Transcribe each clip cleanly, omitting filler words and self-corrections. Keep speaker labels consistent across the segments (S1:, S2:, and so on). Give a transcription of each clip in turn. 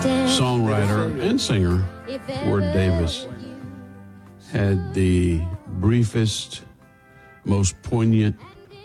S1: Songwriter and singer Ward Davis had the briefest, most poignant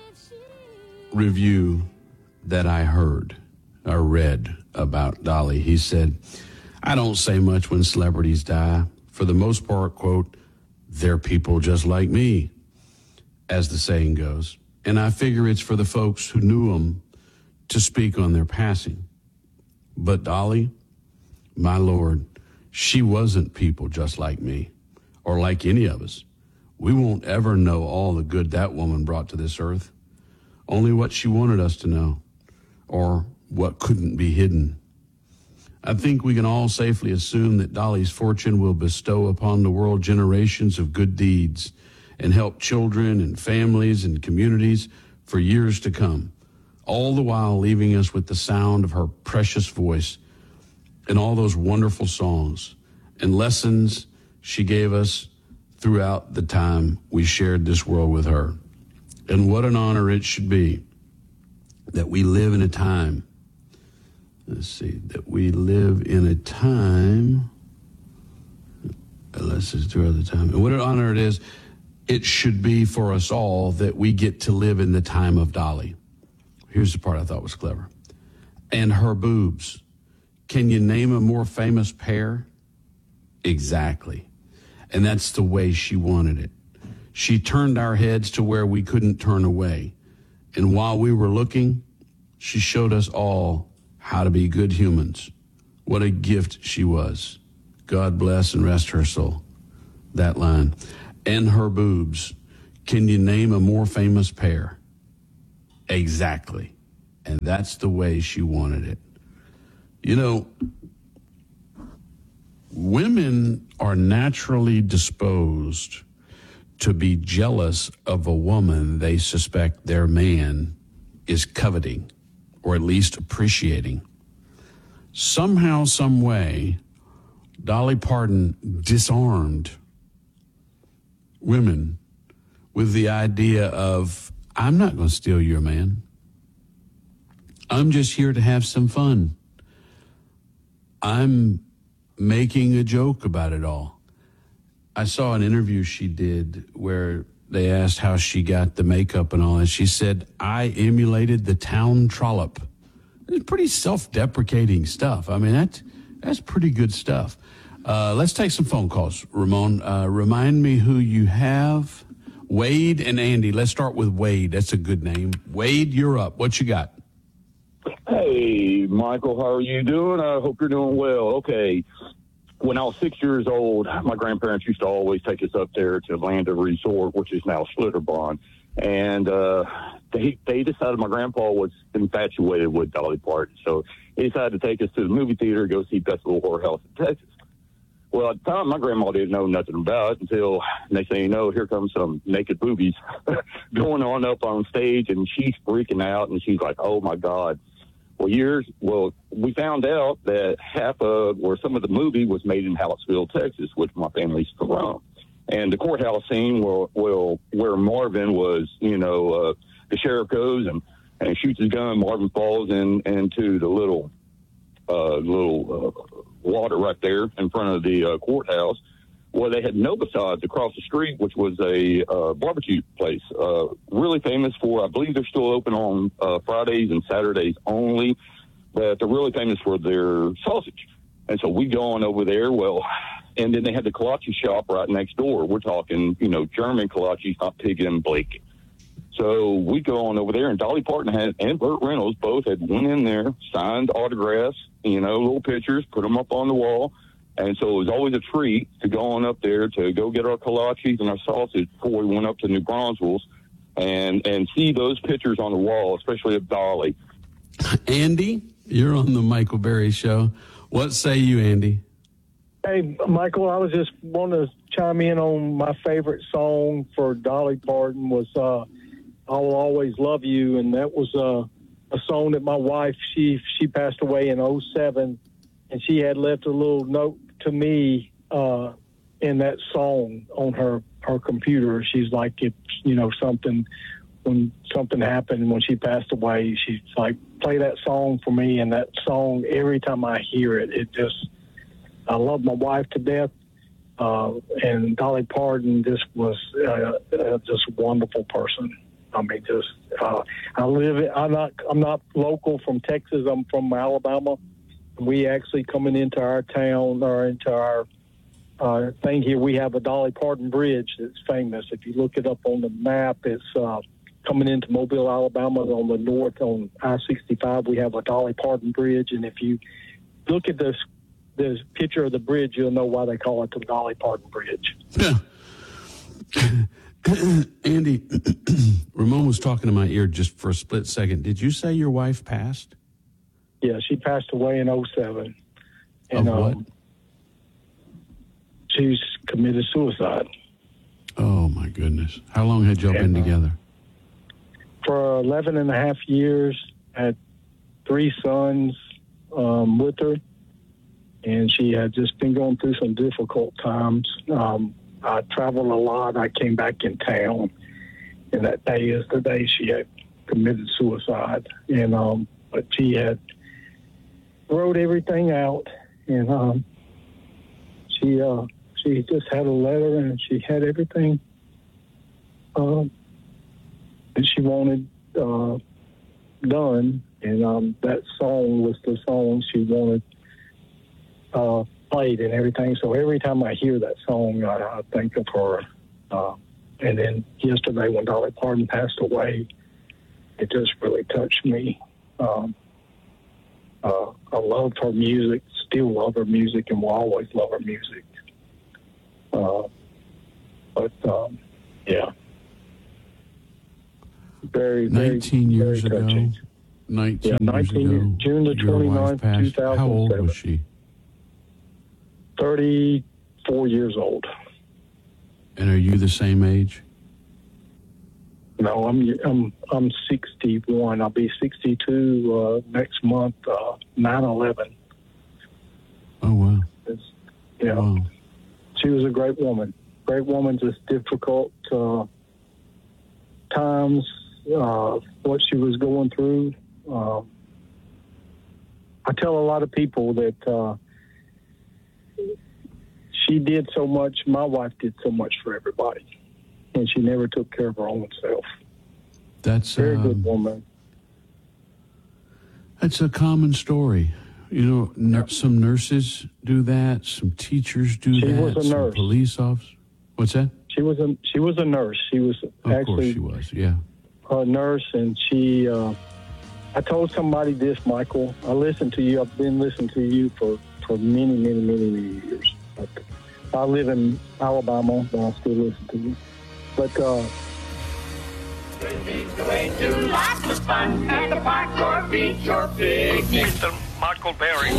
S1: review that I heard or read about Dolly. He said, "I don't say much when celebrities die. For the most part, quote, they're people just like me, as the saying goes. And I figure it's for the folks who knew them to speak on their passing. But Dolly, my Lord, she wasn't people just like me or like any of us. We won't ever know all the good that woman brought to this earth, only what she wanted us to know or what couldn't be hidden. I think we can all safely assume that Dolly's fortune will bestow upon the world generations of good deeds and help children and families and communities for years to come, all the while leaving us with the sound of her precious voice and all those wonderful songs and lessons she gave us throughout the time we shared this world with her. And what an honor it should be that we live in a time, that we live in a time, let's just do other time. And what an honor it is, it should be for us all that we get to live in the time of Dolly. Here's the part I thought was clever. And her boobs. Can you name a more famous pair? Exactly. And that's the way she wanted it. She turned our heads to where we couldn't turn away. And while we were looking, she showed us all how to be good humans. What a gift she was. God bless and rest her soul. That line. And her boobs. Can you name a more famous pair? Exactly. And that's the way she wanted it. You know, women are naturally disposed to be jealous of a woman they suspect their man is coveting or at least appreciating. Somehow, some way, Dolly Parton disarmed women with the idea of, I'm not going to steal your man. I'm just here to have some fun. I'm making a joke about it all. I saw an interview she did where they asked how she got the makeup and all that. She said, I emulated the town trollop. It's pretty self-deprecating stuff. I mean, that's pretty good stuff. Let's take some phone calls. Ramon, remind me who you have. Wade and Andy. Let's start with Wade. That's a good name. Wade, you're up. What you got?
S2: Hey, Michael, how are you doing? I hope you're doing well. Okay. When I was 6 years old, my grandparents used to always take us up there to Landa Resort, which is now Schlitterbahn. And they decided my grandpa was infatuated with Dolly Parton. So he decided to take us to the movie theater to go see Best Little Whorehouse in Texas. Well, at the time, my grandma didn't know nothing about it until, next thing you know, here comes some naked boobies going on up on stage, and she's freaking out, and she's like, oh, my God. Well, we found out that some of the movie was made in Hallettsville, Texas, which my family's from. And the courthouse scene where Marvin was, the sheriff goes and shoots his gun. Marvin falls into the little water right there in front of the courthouse. Well, they had Novasides across the street, which was a barbecue place, really famous for, I believe they're still open on Fridays and Saturdays only, but they're really famous for their sausage. And so we go on over there, and then they had the kolache shop right next door. We're talking, German kolaches, not pig and Blake. So we go on over there, and Dolly Parton and Burt Reynolds both had went in there, signed autographs, little pictures, put them up on the wall. And so it was always a treat to go on up there to go get our kolaches and our sausage before we went up to New Braunfels and see those pictures on the wall, especially of Dolly.
S1: Andy, you're on the Michael Berry Show. What say you, Andy?
S3: Hey, Michael, I was just wanting to chime in on my favorite song for Dolly Parton was I Will Always Love You, and that was a song that my wife, she passed away in 2007, and she had left a little note to me in that song on her computer. She's like, if something when something happened, when she passed away, she's like, play that song for me. And that song, every time I hear it, I love my wife to death. And Dolly Parton just was just a wonderful person. I mean, I'm not local from Texas. I'm from Alabama. We actually coming into our town or into our thing here, we have a Dolly Parton Bridge that's famous. If you look it up on the map, it's coming into Mobile, Alabama on the north on I-65. We have a Dolly Parton Bridge, and if you look at this picture of the bridge, you'll know why they call it the Dolly Parton Bridge.
S1: Yeah. Andy, Ramon was talking to my ear just for a split second. Did you say your wife passed?
S3: Yeah, she passed away in 2007. And,
S1: of what?
S3: She's committed suicide.
S1: Oh, my goodness. How long had y'all been together?
S3: For 11 and a half years. Had 3 sons with her. And she had just been going through some difficult times. I traveled a lot. I came back in town. And that day is the day she had committed suicide. And but she had wrote everything out. And she just had a letter, and she had everything that she wanted done. And that song was the song she wanted played and everything. So every time I hear that song, I think of her. And then yesterday when Dolly Parton passed away, it just really touched me. I loved her music, still love her music, and will always love her music. Yeah. Very,
S1: 19 years
S3: very
S1: ago.
S3: touching.
S1: 19 years ago.
S3: June the
S1: your wife
S3: 29th,
S1: passed.
S3: 2007.
S1: How old was she?
S3: 34 years old.
S1: And are you the same age?
S3: No, I'm 61. I'll be 62 next month, 9/11.
S1: Oh, wow.
S3: Yeah.
S1: Wow.
S3: She was a great woman. Great woman, just difficult times, what she was going through. I tell a lot of people that she did so much. My wife did so much for everybody, and she never took care of her own self.
S1: That's
S3: very good woman.
S1: That's a common story. You know, some nurses do that. Some teachers do that.
S3: She was a
S1: some
S3: nurse.
S1: Police officers. What's that?
S3: She was a nurse. She was
S1: Of course she was. Yeah.
S3: a nurse, and she. I told somebody this, Michael. I listened to you. I've been listening to you for many years. But I live in Alabama, but I still listen to you. But
S4: fun at the park or beach or picnic.
S5: Mr. Michael Berry.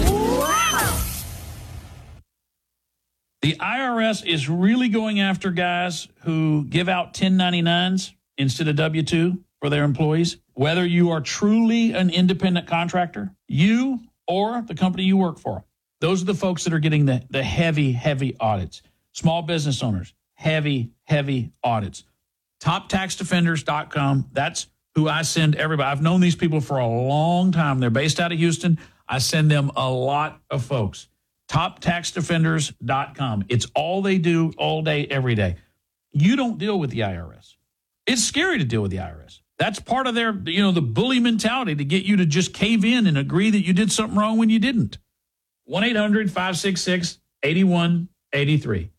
S6: The IRS is really going after guys who give out 1099s instead of W-2 for their employees. Whether you are truly an independent contractor, you or the company you work for, those are the folks that are getting the heavy audits. Small business owners, heavy audits. TopTaxDefenders.com. That's who I send everybody. I've known these people for a long time. They're based out of Houston. I send them a lot of folks. TopTaxDefenders.com. It's all they do all day, every day. You don't deal with the IRS. It's scary to deal with the IRS. That's part of their, the bully mentality to get you to just cave in and agree that you did something wrong when you didn't. 1-800-566-8183.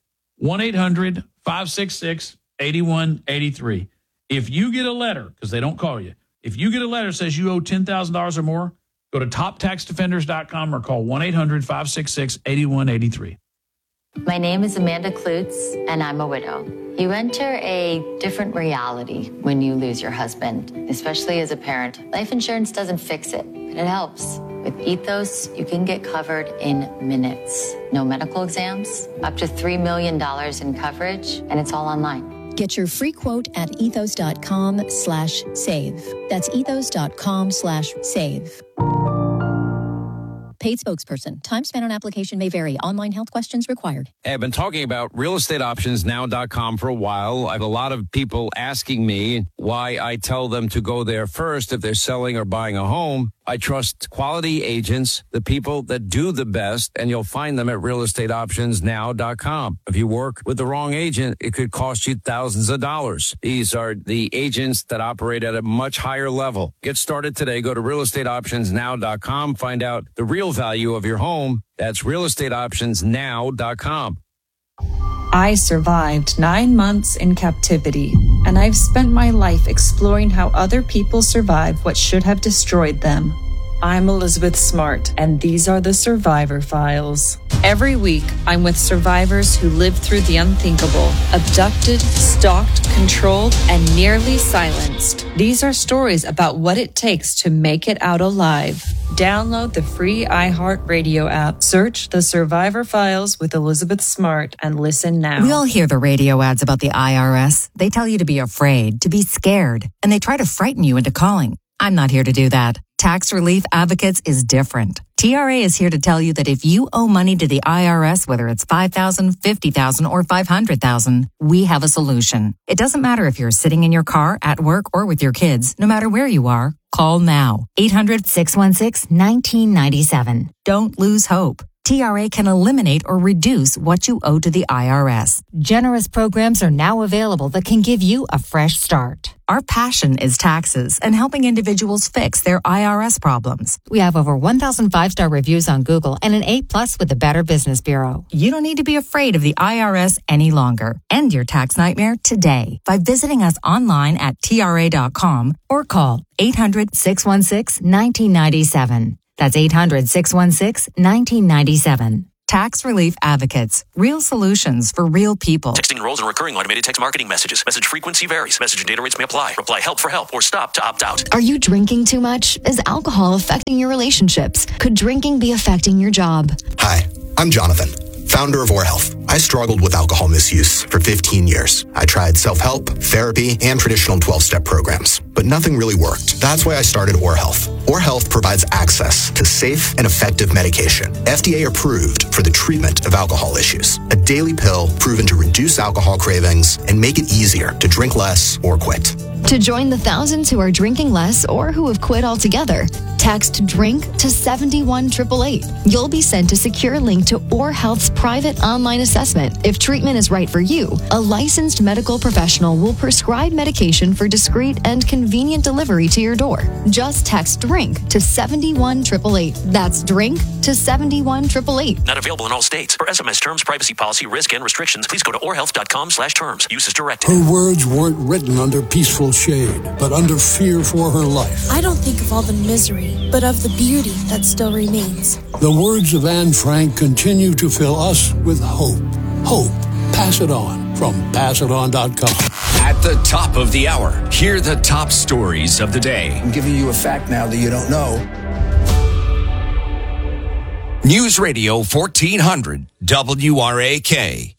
S6: 1-800-566-8183. If you get a letter, because they don't call you, if you get a letter that says you owe $10,000 or more, go to TopTaxDefenders.com or call 1-800-566-8183.
S7: My name is Amanda Klutz, and I'm a widow. You enter a different reality when you lose your husband, especially as a parent. Life insurance doesn't fix it, but it helps. With Ethos, you can get covered in minutes. No medical exams, up to $3 million in coverage, and it's all online.
S8: Get your free quote at ethos.com/save. That's ethos.com/save.
S5: Paid spokesperson. Time spent on application may vary. Online health questions required.
S8: Hey, I've been talking about realestateoptionsnow.com for a while. I have a lot of people asking me why I tell them to go there first if they're selling or buying a home. I trust quality agents, the people that do the best, and you'll find them at realestateoptionsnow.com. If you work with the wrong agent, it could cost you thousands of dollars. These are the agents that operate at a much higher level. Get started today. Go to realestateoptionsnow.com. Find out the real value of your home. That's realestateoptionsnow.com.
S9: I survived 9 months in captivity, and I've spent my life exploring how other people survive what should have destroyed them. I'm Elizabeth Smart, and these are the Survivor Files. Every week, I'm with survivors who lived through the unthinkable, abducted, stalked, controlled, and nearly silenced. These are stories about what it takes to make it out alive. Download the free iHeartRadio app. Search The Survivor Files with Elizabeth Smart and listen now.
S10: We all hear the radio ads about the IRS. They tell you to be afraid, to be scared, and they try to frighten you into calling. I'm not here to do that. Tax Relief Advocates is different. TRA is here to tell you that if you owe money to the IRS, whether it's $5,000, $50,000, or $500,000, we have a solution. It doesn't matter if you're sitting in your car, at work, or with your kids. No matter where you are, call now. 800-616-1997. Don't lose hope. TRA can eliminate or reduce what you owe to the IRS. Generous programs are now available that can give you a fresh start. Our passion is taxes and helping individuals fix their IRS problems. We have over 1,000 5-star reviews on Google and an 8+ with the Better Business Bureau. You don't need to be afraid of the IRS any longer. End your tax nightmare today by visiting us online at TRA.com or call 800-616-1997. That's 800-616-1997. Tax Relief Advocates. Real solutions for real people.
S11: Texting enrolls in recurring automated text marketing messages. Message frequency varies. Message and data rates may apply. Reply help for help or stop to opt out.
S12: Are you drinking too much? Is alcohol affecting your relationships? Could drinking be affecting your job?
S13: Hi, I'm Jonathan, founder of Or Health. I struggled with alcohol misuse for 15 years. I tried self-help, therapy, and traditional 12-step programs, but nothing really worked. That's why I started Or Health. Or Health provides access to safe and effective medication, FDA approved for the treatment of alcohol issues. A daily pill proven to reduce alcohol cravings and make it easier to drink less or quit.
S12: To join the thousands who are drinking less or who have quit altogether, text DRINK to 71888. You'll be sent a secure link to Or Health's private online assessment. If treatment is right for you, a licensed medical professional will prescribe medication for discreet and convenient delivery to your door. Just text DRINK to 71888. That's DRINK to 71888.
S11: Not available in all states. For SMS terms, privacy policy, risk, and restrictions, please go to orhealth.com/terms. Use as directed.
S14: Her words weren't written under peaceful shade, but under fear for her life.
S15: I don't think of all the misery, but of the beauty that still remains.
S14: The words of Anne Frank continue to fill us with hope. Hope. Pass it on from passiton.com.
S16: At the top of the hour, hear the top stories of the day.
S17: I'm giving you a fact now that you don't know.
S16: News Radio 1400 WRAK.